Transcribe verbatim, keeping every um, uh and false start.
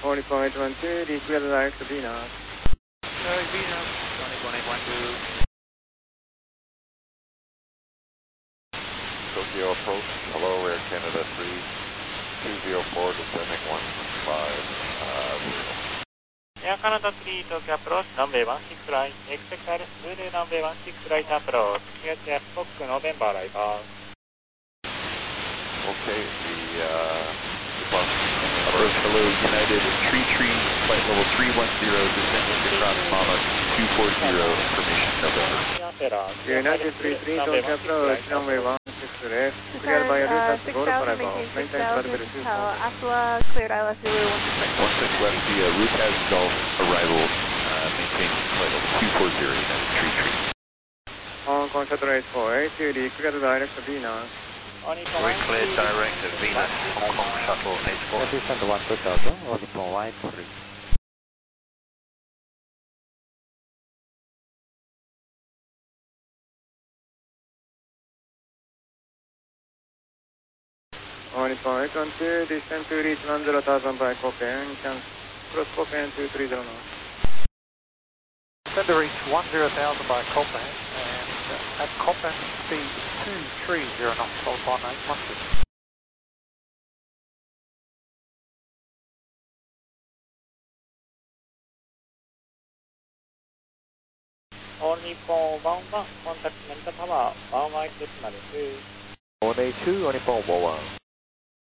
All Nippon eight one two, declear direct to Venus. Sorry, Venus, All Nippon eight one two. Tokyo approach, hello, Air Canada three two zero four, descending one five zero. Air Canada three, Tokyo approach, runway one six right, expect Alice Zulu, runway one six right approach, U S F Fox November arrival. Okay, the uh, approach, hello, United Tree Tree, flight level three one zero, descending across Mama two four zero, information November. United three three, Tokyo approach, runway one six left, cleared by Arusa to go to arrival, maintain flight level two four. Aquila, cleared I L S Zulu one six left. one six left, the uh, Route has Golf arrival, uh, maintain flight level two four zero, United Tree Tree. Hong Kong Shuttle eight four eight, declare direct to Venus. We're cleared direct to Venus, Hong Kong Shuttle eight four. Descend one two thousand, All Nippon one three. All Nippon eight one two, descend to reach one zero thousand by Copen, chance cross Copen two three zero nine. Descend to reach one zero thousand by Copen, and uh, at Copen speed two three zero knots, All Nippon eight one two. All Nippon one one, contact Mentor Tower, one one decimal two. one eight two, All Nippon one one.